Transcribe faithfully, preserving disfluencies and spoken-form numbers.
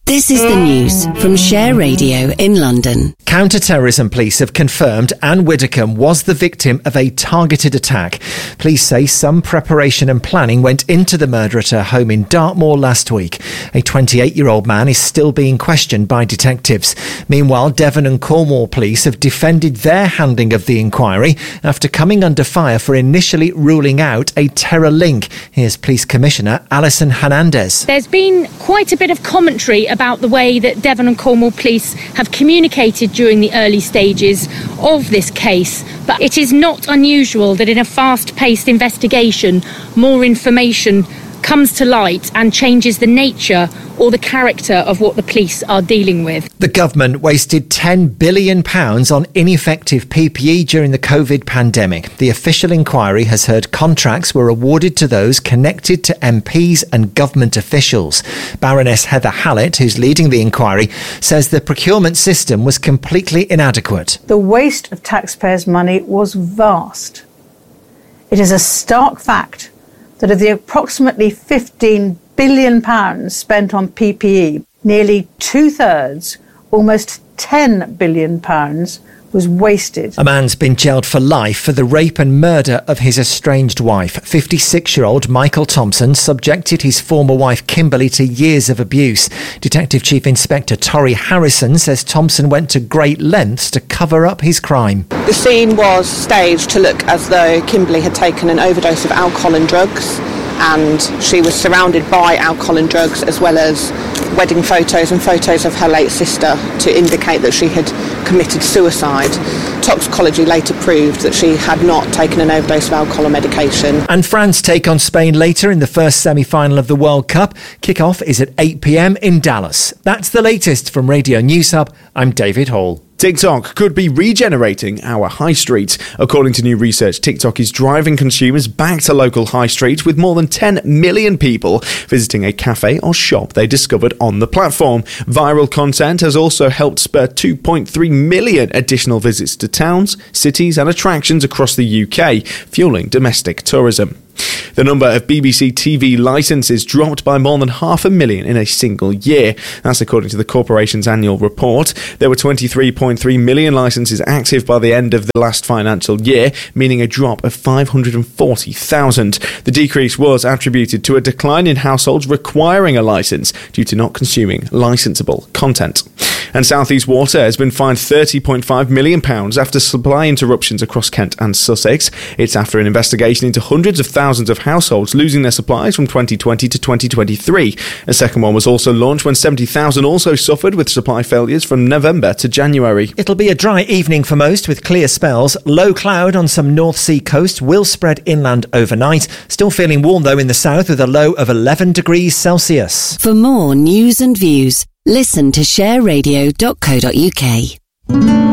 This is the news from Share Radio in London. Counter-terrorism police have confirmed Anne Widdecombe was the victim of a targeted attack. Police say some preparation and planning went into the murder at her home in Dartmoor last week. A twenty-eight-year-old man is still being questioned by detectives. Meanwhile, Devon and Cornwall police have defended their handling of the inquiry after coming under fire for initially ruling out a terror link. Here's Police Commissioner Alison Hernandez. There's been quite a bit of commentary about the way that Devon and Cornwall police have communicated during the early stages of this case, but it is not unusual that in a fast-paced investigation more information comes to light and changes the nature or the character of what the police are dealing with. The government wasted ten billion pounds on ineffective P P E during the COVID pandemic. The official inquiry has heard contracts were awarded to those connected to M Ps and government officials. Baroness Heather Hallett, who's leading the inquiry, says the procurement system was completely inadequate. The waste of taxpayers' money was vast. It is a stark fact that of the approximately fifteen billion pounds spent on P P E, nearly two-thirds, almost ten billion pounds, was wasted. A man's been jailed for life for the rape and murder of his estranged wife. fifty-six-year-old Michael Thompson subjected his former wife Kimberly to years of abuse. Detective Chief Inspector Torry Harrison says Thompson went to great lengths to cover up his crime. The scene was staged to look as though Kimberly had taken an overdose of alcohol and drugs, and she was surrounded by alcohol and drugs, as well as wedding photos and photos of her late sister to indicate that she had committed suicide. Toxicology later proved that she had not taken an overdose of alcohol or medication. And France take on Spain later in the first semi-final of the World Cup. Kick-off is at eight p.m. in Dallas. That's the latest from Radio News Hub. I'm David Hall. TikTok could be regenerating our high street. According to new research, TikTok is driving consumers back to local high street, with more than ten million people visiting a cafe or shop they discovered on the platform. Viral content has also helped spur two point three million additional visits to towns, cities and attractions across the U K, fueling domestic tourism. The number of B B C T V licences dropped by more than half a million in a single year. That's according to the corporation's annual report. There were twenty-three point three million licences active by the end of the last financial year, meaning a drop of five hundred forty thousand. The decrease was attributed to a decline in households requiring a licence due to not consuming licensable content. And South East Water has been fined thirty point five million pounds after supply interruptions across Kent and Sussex. It's after an investigation into hundreds of thousands of households losing their supplies from twenty twenty to twenty twenty-three. A second one was also launched when seventy thousand also suffered with supply failures from November to January. It'll be a dry evening for most with clear spells. Low cloud on some North Sea coast will spread inland overnight. Still feeling warm though in the south with a low of eleven degrees Celsius. For more news and views, listen to share radio dot co dot uk.